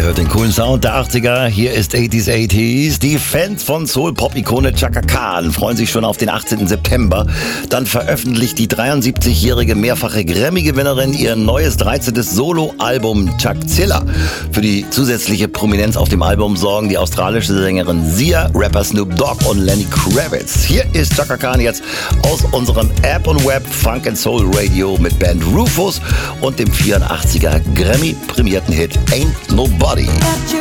hört den coolen Sound der 80er. Hier ist 80s. Die Fans von Soul-Pop-Ikone Chaka Khan freuen sich schon auf den 18. September. Dann veröffentlicht die 73-jährige mehrfache Grammy-Gewinnerin ihr neues 13. Solo-Album Chakzilla. Für die zusätzliche Prominenz auf dem Album sorgen die australische Sängerin Sia, Rapper Snoop Dogg und Lenny Kravitz. Hier ist Chaka Khan jetzt aus unserem App und Web Funk and Soul Radio mit Band Rufus und dem 84er Grammy-prämierten Hit Ain't Nobody.